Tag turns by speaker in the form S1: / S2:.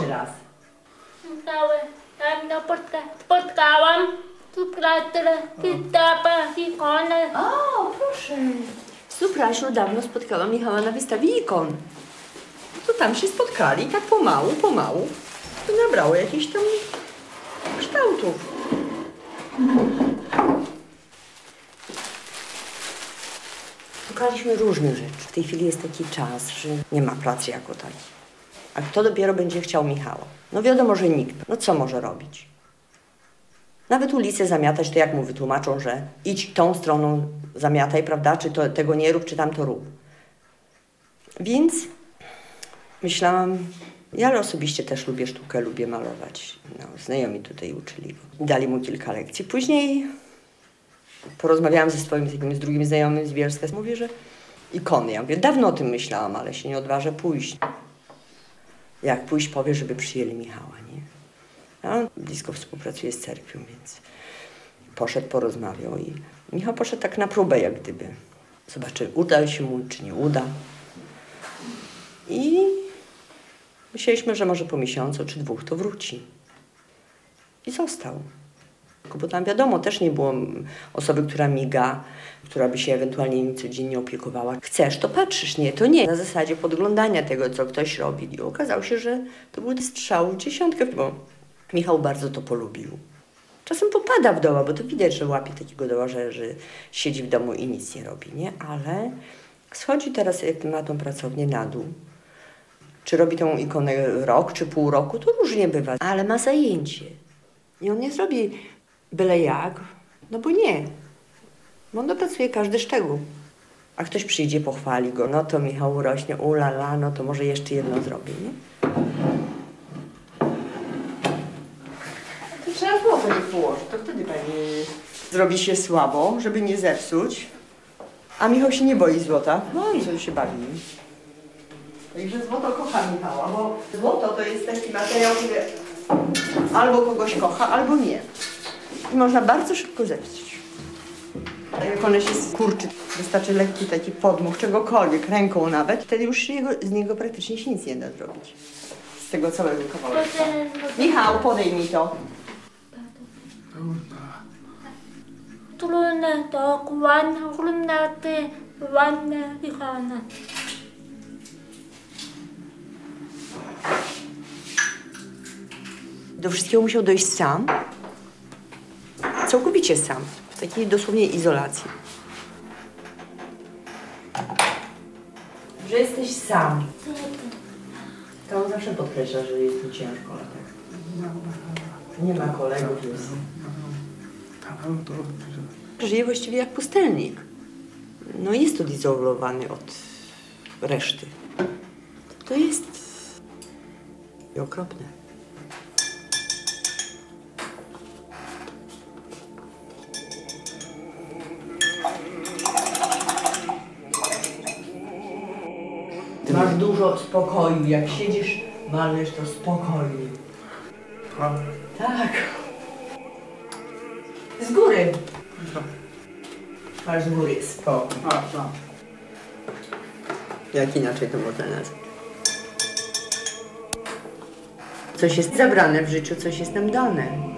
S1: raz.
S2: Tam spotkałam Suprastrę, Krzysztofa, ikonę.
S1: O, proszę. Suprasiu, dawno spotkała Michała na wystawie ikon. To tam się spotkali, tak pomału, to nabrało jakichś tam kształtów. Szukaliśmy różnych rzeczy. W tej chwili jest taki czas, że nie ma pracy jako takiej. A kto dopiero będzie chciał Michała? No wiadomo, że nikt. No co może robić? Nawet ulicę zamiatać, to jak mu wytłumaczą, że idź tą stroną zamiataj, prawda? Czy to, tego nie rób, czy tamto rób. Więc myślałam, ja osobiście też lubię sztukę, lubię malować. No, znajomi tutaj uczyli go. Dali mu kilka lekcji. Później porozmawiałam ze swoim z drugim znajomym z Bielska. Mówię, że ikony. Ja mówię, dawno o tym myślałam, ale się nie odważę pójść. Jak pójść, powie, żeby przyjęli Michała, nie? A on blisko współpracuje z cerkwią, więc poszedł, porozmawiał i Michał poszedł tak na próbę, jak gdyby. Zobaczy, uda się mu, czy nie uda. I myśleliśmy, że może po miesiącu czy dwóch to wróci. I został. Bo tam wiadomo, też nie było osoby, która miga, która by się ewentualnie nim codziennie opiekowała. Chcesz, to patrzysz, nie, to nie. Na zasadzie podglądania tego, co ktoś robi. I okazało się, że to był strzał w dziesiątkę, bo Michał bardzo to polubił. Czasem popada w doła, bo to widać, że łapie takiego doła, że siedzi w domu i nic nie robi, nie? Ale schodzi teraz, jak ma tą pracownię, na dół. Czy robi tą ikonę rok, czy pół roku, to różnie bywa. Ale ma zajęcie. I on nie zrobi byle jak, no bo nie. Bo on dopracuje każdy szczegół. A ktoś przyjdzie, pochwali go, no to Michał urośnie, ulala, no to może jeszcze jedno zrobi, nie? To trzeba było sobie położyć, to wtedy pani zrobi się słabo, żeby nie zepsuć. A Michał się nie boi złota, no on sobie się bawi. Także złoto kocha Michała, bo złoto to jest taki materiał, który albo kogoś kocha, albo nie. I można bardzo szybko zepsuć. A jak one się skurczy, wystarczy lekki taki podmuch, czegokolwiek, ręką nawet, wtedy już z niego praktycznie się nic nie da zrobić. Z tego całego kawałka. Michał, podej mi to.
S2: Trudne to ładne, ty ładne, ikona.
S1: Do wszystkiego musiał dojść sam. Całkowicie sam. W takiej dosłownie izolacji. Że jesteś sam. To on zawsze podkreśla, że jest mu ciężko, ale tak. Nie ma kolegów, jest. Żyje właściwie jak pustelnik. No jest odizolowany od reszty. To jest okropne. Masz dużo spokoju. Jak siedzisz, malujesz to spokojnie. Tak. Z góry. Aż z góry jest spokój. Jak inaczej to można nazwać? Coś jest zabrane w życiu, coś jest nam dane.